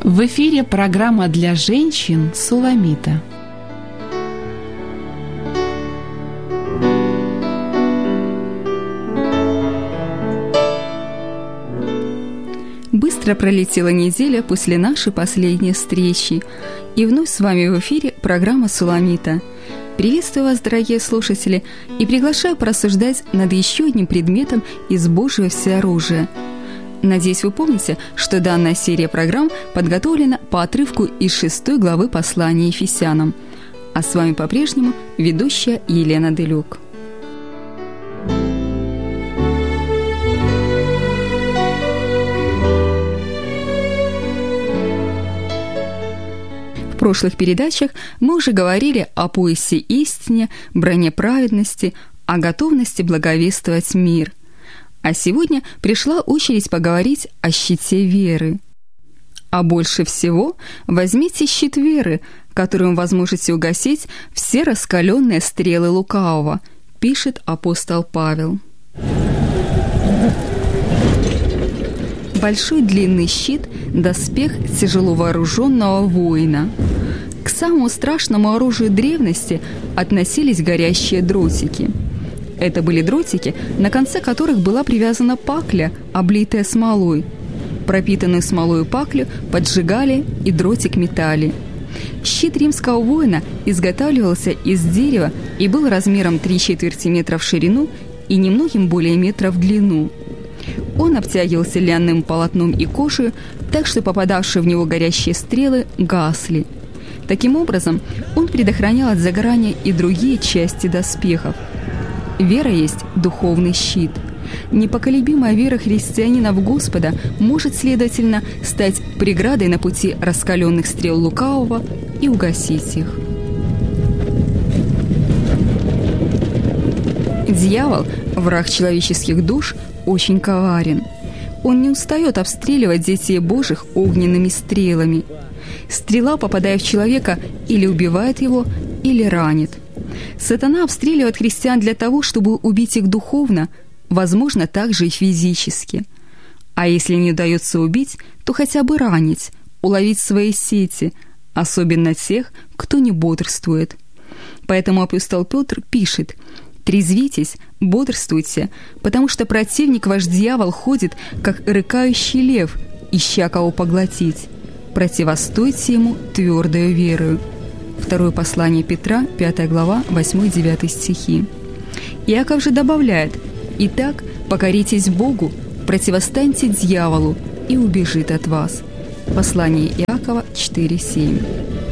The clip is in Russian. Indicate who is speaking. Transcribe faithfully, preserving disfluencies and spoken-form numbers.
Speaker 1: В эфире программа для женщин «Суламита».
Speaker 2: Быстро пролетела неделя после нашей последней встречи, и вновь с вами в эфире программа «Суламита». Приветствую вас, дорогие слушатели, и приглашаю порассуждать над еще одним предметом из Божьего всеоружия. Надеюсь, вы помните, что данная серия программ подготовлена по отрывку из шестой главы послания Ефесянам. А с вами по-прежнему ведущая Елена Делюк. В прошлых передачах мы уже говорили о поясе истине, броне праведности, о готовности благовествовать мир. А сегодня пришла очередь поговорить о щите веры. А больше всего возьмите щит веры, которым вы сможете угасить все раскаленные стрелы лукавого, пишет апостол Павел. Большой длинный щит – доспех тяжело вооруженного воина. К самому страшному оружию древности относились горящие дротики. Это были дротики, на конце которых была привязана пакля, облитая смолой. Пропитанную смолой паклю поджигали и дротик метали. Щит римского воина изготавливался из дерева и был размером три четверти метра в ширину и немногим более метра в длину. Он обтягивался льняным полотном и кожей, так что попадавшие в него горящие стрелы гасли. Таким образом, он предохранял от загорания и другие части доспехов. Вера есть духовный щит. Непоколебимая вера христианина в Господа может, следовательно, стать преградой на пути раскаленных стрел лукавого и угасить их. Дьявол, враг человеческих душ, очень коварен. Он не устает обстреливать детей Божьих огненными стрелами. Стрела, попадая в человека, или убивает его, или ранит. Сатана обстреливает христиан для того, чтобы убить их духовно, возможно, также и физически. А если не удается убить, то хотя бы ранить, уловить свои сети, особенно тех, кто не бодрствует. Поэтому апостол Петр пишет: «Трезвитесь, бодрствуйте, потому что противник ваш дьявол ходит, как рыкающий лев, ища кого поглотить. Противостойте ему твердою верою». Второе послание Петра, пятая глава, восьмой-девятый стихи. Иаков же добавляет: «Итак, покоритесь Богу, противостаньте дьяволу, и убежит от вас». Послание Иакова четыре семь.